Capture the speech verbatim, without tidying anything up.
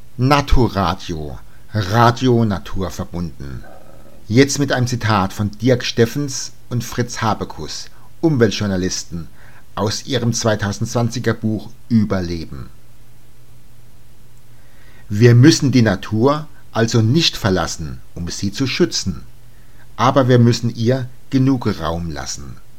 Naturadio, Radio naturverbunden. Jetzt mit einem Zitat von Dirk Steffens und Fritz Habekus, Umweltjournalisten, aus ihrem zweitausendzwanziger Buch Überleben. Wir müssen die Natur also nicht verlassen, um sie zu schützen, aber wir müssen ihr genug Raum lassen.